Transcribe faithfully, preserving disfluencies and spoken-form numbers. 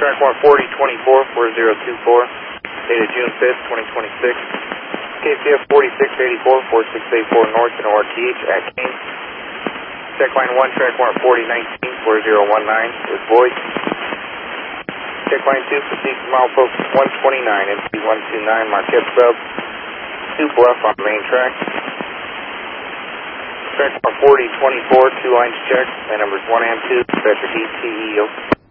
track one forty twenty-four, four zero two four, dated June fifth, twenty twenty-six. K C F forty-six eighty-four, four six eight four north and O R T H at Kane. Check line one, track one forty nineteen, four zero one nine with void. Check line two, proceed to mile post one twenty-nine, M P one two nine, Marquette sub, two bluff on main track. Track one forty twenty-four, two lines checked, and numbers one and two, dispatcher D T E O.